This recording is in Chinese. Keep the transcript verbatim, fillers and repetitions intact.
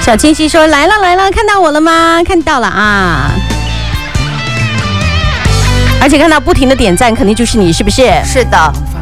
小清溪说来了来了，看到我了吗？看到了啊。而且看到不停的点赞，肯定就是你，是不是？ 是的，